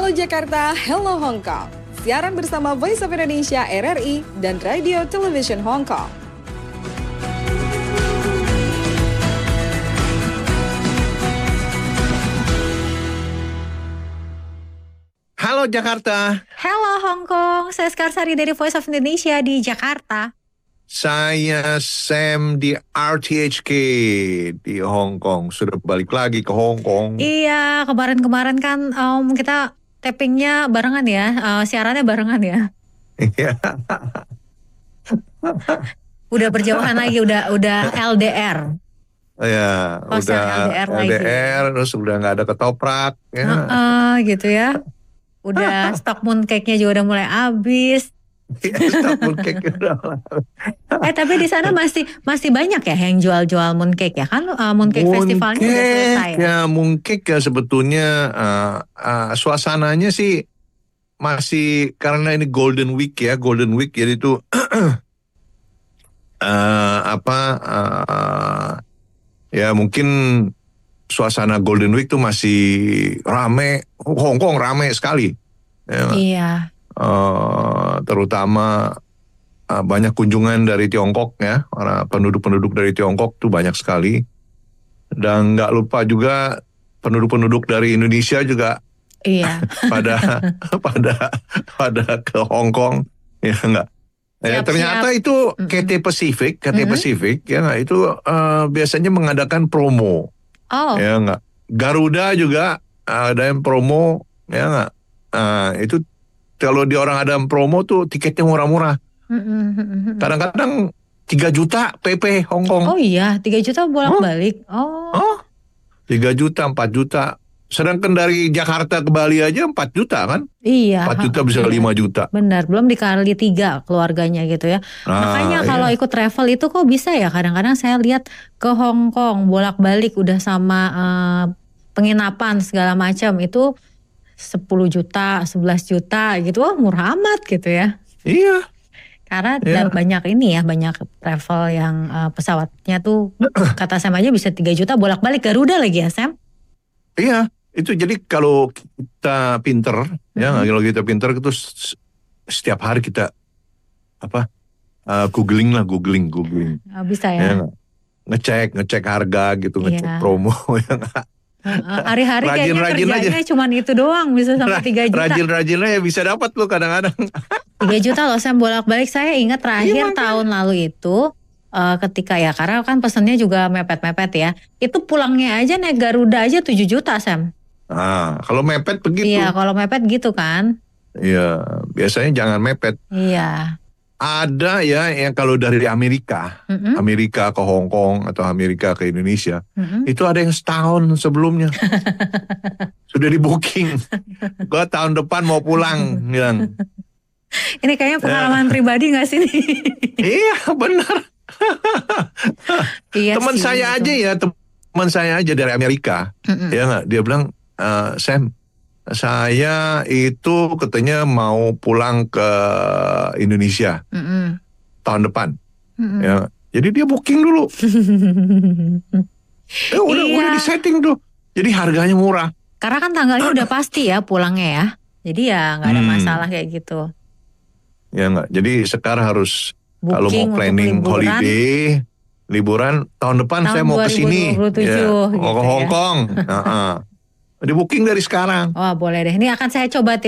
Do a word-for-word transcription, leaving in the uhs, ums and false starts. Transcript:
Halo Jakarta, hello Hong Kong. Siaran bersama Voice of Indonesia R R I dan Radio Television Hong Kong. Halo Jakarta. Halo Hong Kong, saya Skarsari dari Voice of Indonesia di Jakarta. Saya Sam di R T H K di Hong Kong. Sudah balik lagi ke Hong Kong. Iya, kemarin-kemarin kan um, kita tappingnya barengan ya, uh, siarannya barengan ya. Iya. Udah berjauhan lagi, udah udah L D R. Ya, Host yang udah L D R L D R, lagi. terus udah nggak ada ketoprak. Ya. Uh-uh, gitu ya. Udah stok mooncake-nya juga udah mulai habis. Stok mooncake udah. Eh tapi di sana masih masih banyak ya yang jual-jual mooncake ya kan? Uh, mooncake festivalnya udah selesai ya. Ya, mooncake ya sebetulnya uh, uh, suasananya sih masih karena ini Golden Week ya, Golden Week jadi itu uh, apa uh, ya mungkin suasana Golden Week tuh masih rame, Hong Kong rame sekali. Ya. Iya. Uh, terutama uh, banyak kunjungan dari Tiongkok ya, para penduduk-penduduk dari Tiongkok tuh banyak sekali. Dan nggak lupa juga penduduk-penduduk dari Indonesia juga Iya. pada pada pada ke Hong Kong ya nggak. Ya, Siap-siap. ternyata itu K T Pacific, K T Mm-mm. Pacific ya nggak itu uh, biasanya mengadakan promo Oh. ya nggak. Garuda juga ada yang promo ya nggak. Uh, itu kalau di orang ada yang promo tuh tiketnya murah-murah. Mm-mm. Kadang-kadang tiga juta P P Hong Kong. Oh iya, tiga juta bolak-balik. Oh. Oh, tiga juta, empat juta. Sedangkan dari Jakarta ke Bali aja empat juta kan? Iya. empat juta bisa Iya. lima juta. Benar, belum dikali tiga keluarganya gitu ya. Nah, Makanya iya. kalau ikut travel itu kok bisa ya, kadang-kadang saya lihat ke Hong Kong bolak-balik udah sama eh, penginapan segala macam itu sepuluh juta, sebelas juta gitu. Wah, murah amat gitu ya. Iya. Karena Iya. da- banyak ini ya, banyak travel yang eh, pesawatnya tuh kata Sam aja bisa tiga juta bolak-balik Garuda lagi ya, Sam. Iya, itu jadi kalau kita pinter, ya Mhm. kalau kita pinter itu s- setiap hari kita apa uh, googling lah, googling, googling, Eh, bisa ya ya. nggak? ngecek, ngecek harga gitu, ngecek Iya. promo, ya nggak? Heeh, hari-hari kayaknya Rajin-rajin aja. kerjanya cuman itu doang bisa sampai tiga juta. Rajin-rajinnya ya bisa dapat loh kadang-kadang. tiga juta loh Sam bolak-balik. Saya ingat terakhir Iya, makanya. tahun lalu itu eh, ketika ya karena kan pesennya juga mepet-mepet ya. Itu pulangnya aja naik Garuda aja tujuh juta Sam. Nah, kalau mepet begitu. Iya kalau mepet gitu kan. Iya, biasanya jangan mepet. Iya. Ada ya yang kalau dari Amerika, Mm-mm, Amerika ke Hong Kong atau Amerika ke Indonesia, mm-mm. itu ada yang setahun sebelumnya. Sudah di booking. Gua tahun depan mau pulang, bilang. Ini kayaknya pengalaman pribadi gak sih nih? Iya, benar. Iya Teman sih, saya gitu. aja ya, teman saya aja dari Amerika. Mm-mm. Ya nggak, dia bilang, "Eh, Sam, saya itu katanya mau pulang ke Indonesia Mm-mm. tahun depan." Mm-mm. Ya, jadi dia booking dulu. Eh, udah Iya. udah di setting tuh. Jadi harganya murah. Karena kan tanggalnya udah pasti ya pulangnya ya. Jadi ya nggak ada Hmm. masalah kayak gitu. Ya nggak. Jadi sekarang harus kalau Booking mau untuk planning liburan. holiday, liburan tahun depan Tahun saya mau ke sini. dua ribu dua puluh tujuh Ya, mau gitu ke Hong ya. Kong. Nah, di booking dari sekarang. Wah boleh deh. Ini akan saya coba